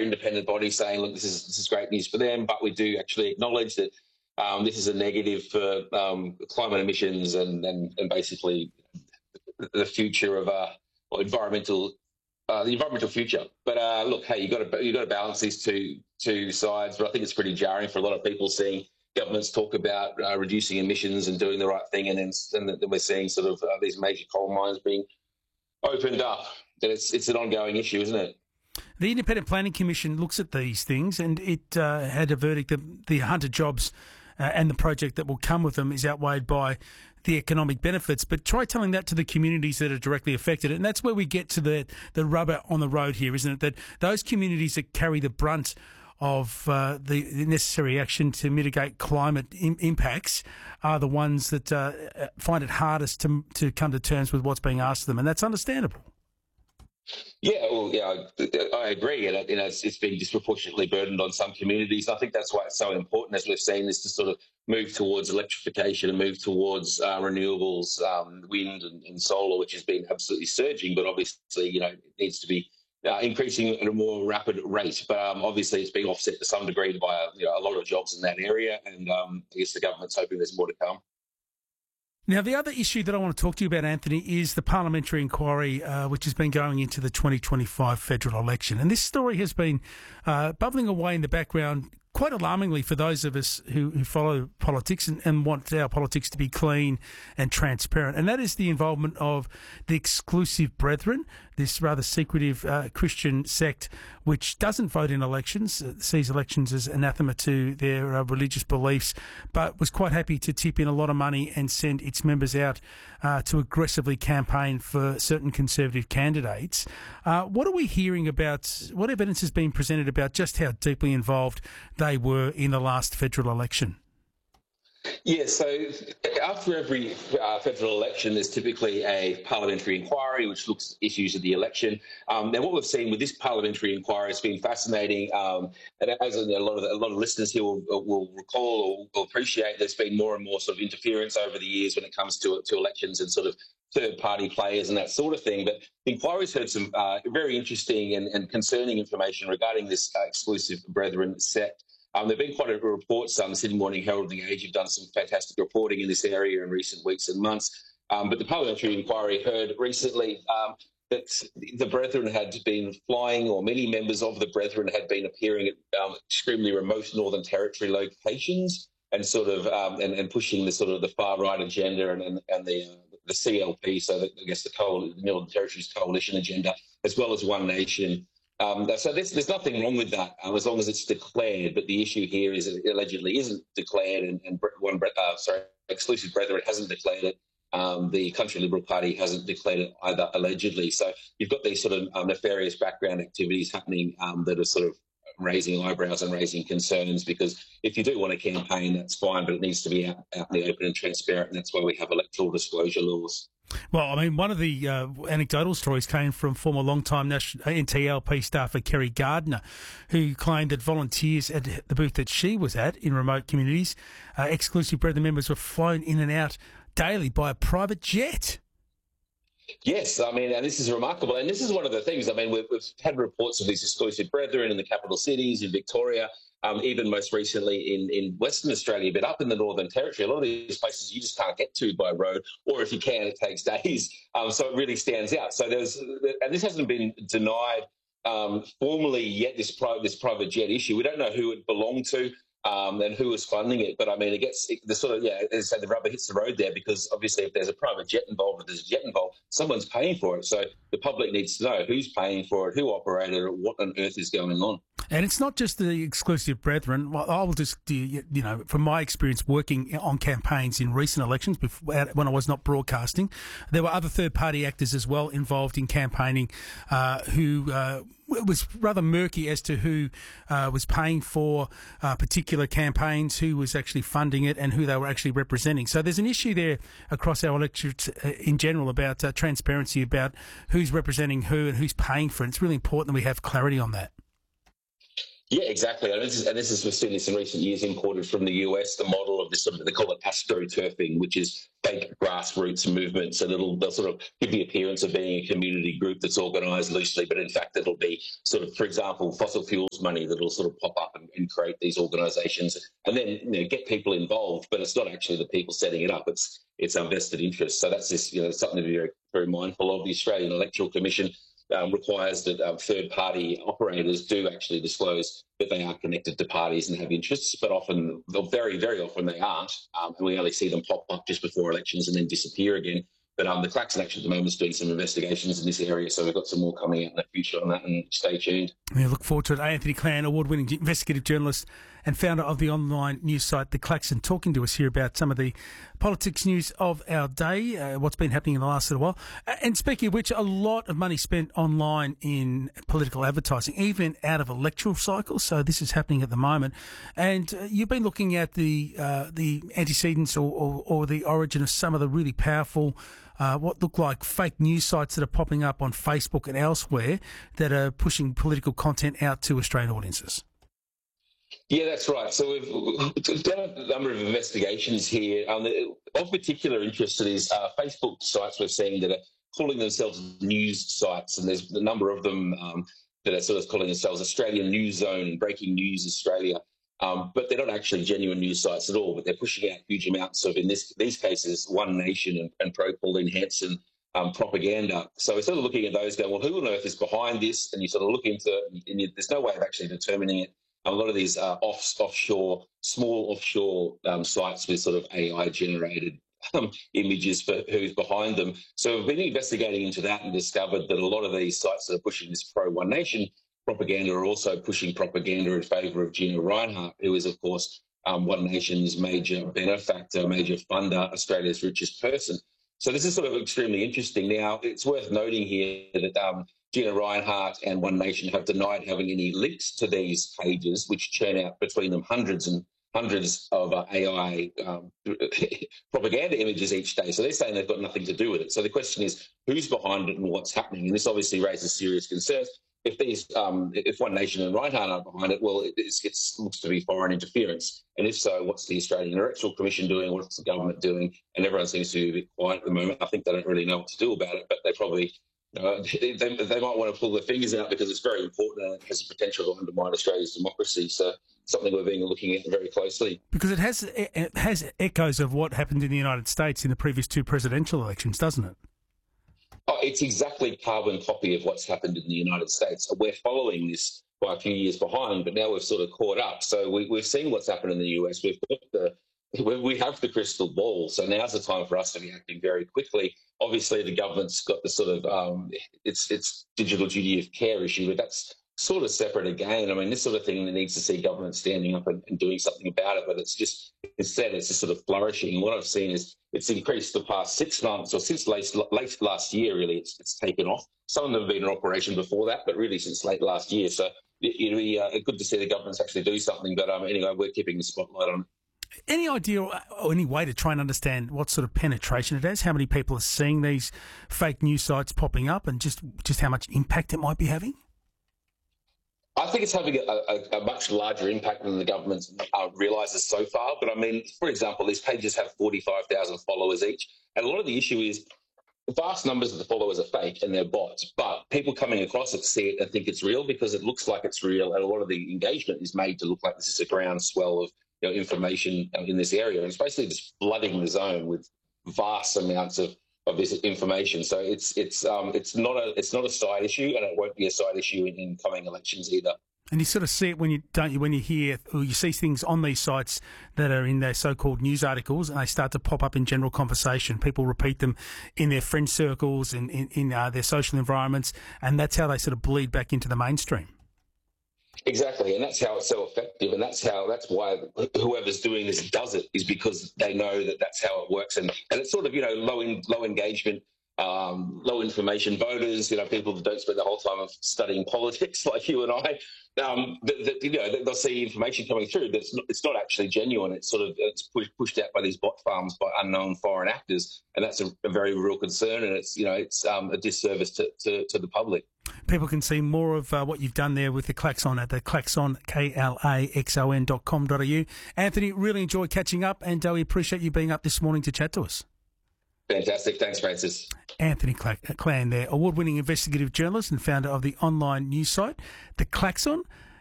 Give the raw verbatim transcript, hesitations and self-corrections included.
independent body saying, look, this is this is great news for them, but we do actually acknowledge that um, this is a negative for um, climate emissions and, and and basically the future of uh, or environmental uh, the environmental future. But uh, look, hey, you got to you got to balance these two two sides. But I think it's pretty jarring for a lot of people seeing governments talk about uh, reducing emissions and doing the right thing, and then and then we're seeing sort of uh, these major coal mines being opened up. And it's it's an ongoing issue, isn't it? The Independent Planning Commission looks at these things, and it uh, had a verdict that the Hunter jobs uh, and the project that will come with them is outweighed by the economic benefits. But try telling that to the communities that are directly affected. And that's where we get to the, the rubber on the road here, isn't it? That those communities that carry the brunt of uh, the, the necessary action to mitigate climate im- impacts are the ones that uh, find it hardest to to come to terms with what's being asked of them. And that's understandable. Yeah, well, yeah, I, I agree. And you know, it's, it's been disproportionately burdened on some communities. I think that's why it's so important, as we've seen, is to sort of move towards electrification and move towards uh, renewables, um, wind and, and solar, which has been absolutely surging. But obviously, you know, it needs to be uh, increasing at a more rapid rate. But um, obviously, it's being offset to some degree by you know, a lot of jobs in that area. And um, I guess the government's hoping there's more to come. Now, the other issue that I want to talk to you about, Anthony, is the parliamentary inquiry, uh, which has been going into the twenty twenty-five federal election. And this story has been uh, bubbling away in the background quite alarmingly for those of us who, who follow politics and, and want our politics to be clean and transparent. And that is the involvement of the Exclusive Brethren, this rather secretive uh, Christian sect which doesn't vote in elections, uh, sees elections as anathema to their uh, religious beliefs, but was quite happy to tip in a lot of money and send its members out uh, to aggressively campaign for certain Conservative candidates. Uh, what are we hearing about, what evidence has been presented about just how deeply involved they were in the last federal election? Yeah, so after every uh, federal election, there's typically a parliamentary inquiry which looks at issues of the election. Um, now, what we've seen with this parliamentary inquiry has been fascinating, um, and as a lot of a lot of listeners here will, will recall or will appreciate, there's been more and more sort of interference over the years when it comes to to elections and sort of third-party players and that sort of thing. But the inquiry's heard some uh, very interesting and, and concerning information regarding this uh, Exclusive Brethren sect. Um, there have been quite a reports. Um, the Sydney Morning Herald and the Age have done some fantastic reporting in this area in recent weeks and months. Um, but the parliamentary inquiry heard recently um, that the Brethren had been flying, or many members of the Brethren had been appearing at um, extremely remote Northern Territory locations and sort of um, and, and pushing the sort of the far right agenda and, and, and the uh, the C L P, so that, I guess the, coal, the Northern Territory's coalition agenda, as well as One Nation. Um, so there's, there's nothing wrong with that, um, as long as it's declared. But the issue here is it allegedly isn't declared, and, and one, uh, sorry, Exclusive Brethren hasn't declared it. Um, the Country Liberal Party hasn't declared it either, allegedly. So you've got these sort of um, nefarious background activities happening um, that are sort of raising eyebrows and raising concerns. Because if you do want a campaign, that's fine, but it needs to be out, out in the open and transparent. And that's why we have electoral disclosure laws. Well, I mean, one of the uh, anecdotal stories came from former long-time National N T L P staffer Kerry Gardner, who claimed that volunteers at the booth that she was at in remote communities, uh, Exclusive Brethren members were flown in and out daily by a private jet. Yes, I mean, and this is remarkable. And this is one of the things, I mean, we've, we've had reports of these Exclusive Brethren in the capital cities, in Victoria, um, even most recently in, in Western Australia, but up in the Northern Territory, a lot of these places you just can't get to by road, or if you can, it takes days. Um, so it really stands out. So there's, and this hasn't been denied um, formally yet, this, private, this private jet issue. We don't know who it belonged to. Um, and who was funding it. But I mean, it gets it, the sort of, yeah, as I say, the rubber hits the road there, because obviously if there's a private jet involved, if there's a jet involved, someone's paying for it. So the public needs to know who's paying for it, who operated it, what on earth is going on. And it's not just the Exclusive Brethren. Well, I will just, you know, from my experience working on campaigns in recent elections, before, when I was not broadcasting, there were other third-party actors as well involved in campaigning uh, who... Uh, It was rather murky as to who uh, was paying for uh, particular campaigns, who was actually funding it, and who they were actually representing. So there's an issue there across our electorate uh, in general about uh, transparency about who's representing who and who's paying for it. It's really important that we have clarity on that. Yeah, exactly. And this is, and this is we've seen this in recent years imported from the U S, the model of this sort of, they call it astroturfing, which is fake grassroots movements. And it'll, they'll sort of give the appearance of being a community group that's organised loosely, but in fact it'll be sort of, for example, fossil fuels money that'll sort of pop up and, and create these organisations and then, you know, get people involved, but it's not actually the people setting it up, it's it's our vested interest. So that's just, you know, something to be very, very mindful of. The Australian Electoral Commission Um, requires that um, third-party operators do actually disclose that they are connected to parties and have interests, but often, very, very often they aren't, um, and we only see them pop up just before elections and then disappear again. But um, the Klaxon Action at the moment is doing some investigations in this area, so we've got some more coming out in the future on that, and stay tuned. We look forward to it. Anthony Clan, award-winning investigative journalist and founder of the online news site The Klaxon, talking to us here about some of the politics news of our day, uh, what's been happening in the last little while. Uh, and speaking of which, a lot of money spent online in political advertising, even out of electoral cycles. So this is happening at the moment. And uh, you've been looking at the uh, the antecedents or, or, or the origin of some of the really powerful Uh, what look like fake news sites that are popping up on Facebook and elsewhere that are pushing political content out to Australian audiences. Yeah, that's right. So we've, we've done a number of investigations here. Um, of particular interest to these uh, Facebook sites we're seeing that are calling themselves news sites, and there's a number of them um, that are sort of calling themselves Australian News Zone and Breaking News Australia. Um, but they're not actually genuine news sites at all, but they're pushing out huge amounts of, in this, these cases, One Nation and, and pro-Pauline Hanson um, propaganda. So we're sort of looking at those going, well, who on earth is behind this? And you sort of look into it, and you, there's no way of actually determining it. A lot of these uh, off, offshore, small offshore um, sites with sort of A I-generated um, images for who's behind them. So we've been investigating into that and discovered that a lot of these sites that are pushing this pro-One Nation propaganda are also pushing propaganda in favour of Gina Rinehart, who is, of course, um, One Nation's major benefactor, major funder, Australia's richest person. So this is sort of extremely interesting. Now, it's worth noting here that um, Gina Rinehart and One Nation have denied having any links to these pages, which churn out between them hundreds and hundreds of uh, A I um, propaganda images each day. So they're saying they've got nothing to do with it. So the question is, who's behind it and what's happening? And this obviously raises serious concerns. If these, um, if One Nation and Rinehart are behind it, well, it, it's, it looks to be foreign interference. And if so, what's the Australian Electoral Commission doing? What's the government doing? And everyone seems to be a bit quiet at the moment. I think they don't really know what to do about it, but they probably, uh, they, they might want to pull their fingers out because it's very important and it has the potential to undermine Australia's democracy. So something we've been looking at very closely. Because it has, it has echoes of what happened in the United States in the previous two presidential elections, doesn't it? Oh, it's exactly carbon copy of what's happened in the United States. We're following this by a few years behind, but now we've sort of caught up. So we, we've seen what's happened in the U S. We've got the, we have the crystal ball. So now's the time for us to be acting very quickly. Obviously, the government's got the sort of um, it's it's digital duty of care issue, but that's sort of separate again. I mean, this sort of thing needs to see government standing up and, and doing something about it, but it's just, instead, it's just sort of flourishing. And what I've seen is it's increased the past six months, or since late, late last year, really, it's, it's taken off. Some of them have been in operation before that, but really since late last year. So it, it'll be uh, good to see the governments actually do something. But um, anyway, we're keeping the spotlight on it. Any idea or any way to try and understand what sort of penetration it has? How many people are seeing these fake news sites popping up, and just, just how much impact it might be having? I think it's having a, a, a much larger impact than the government uh, realises so far. But I mean, for example, these pages have forty-five thousand followers each. And a lot of the issue is vast numbers of the followers are fake and they're bots. But people coming across it see it and think it's real because it looks like it's real. And a lot of the engagement is made to look like this is a groundswell of, you know, information in this area. And it's basically just flooding the zone with vast amounts of of this information. So it's it's um it's not a it's not a side issue, and it won't be a side issue in, in coming elections either. And you sort of see it when you don't you when you hear or you see things on these sites that are in their so-called news articles, and they start to pop up in general conversation. People repeat them in their friend circles and in, in uh, their social environments, and that's how they sort of bleed back into the mainstream. Exactly, and that's how it's so effective, and that's how that's why whoever's doing this does it, is because they know that that's how it works, and, and it's sort of, you know, low in, low engagement um, low information voters, you know, people that don't spend the whole time studying politics like you and I, um, that, that, you know, they'll see information coming through that's not, it's not actually genuine. It's sort of it's push, pushed out by these bot farms by unknown foreign actors, and that's a, a very real concern. And it's you know it's um, a disservice to, to, to the public. People can see more of uh, what you've done there with the Klaxon at the Klaxon, K L A X O N dot com dot A U. Anthony, really enjoyed catching up, and uh, we appreciate you being up this morning to chat to us. Fantastic. Thanks, Francis. Anthony Clan there, award-winning investigative journalist and founder of the online news site, The Klaxon.